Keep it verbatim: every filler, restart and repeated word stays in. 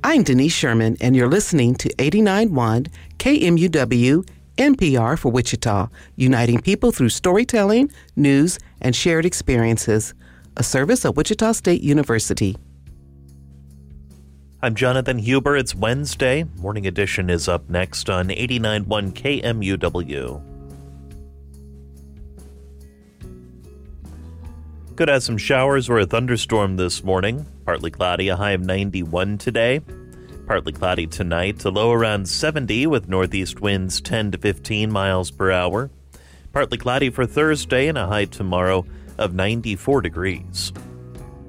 I'm Denise Sherman, and you're listening to eighty-nine point one K M U W N P R for Wichita, uniting people through storytelling, news, and shared experiences. A service of Wichita State University. I'm Jonathan Huber. It's Wednesday. Morning Edition is up next on eighty-nine point one K M U W. Could have some showers or a thunderstorm this morning. Partly cloudy, a high of ninety-one today. Partly cloudy tonight, a low around seventy with northeast winds ten to fifteen miles per hour. Partly cloudy for Thursday and a high tomorrow of ninety-four degrees.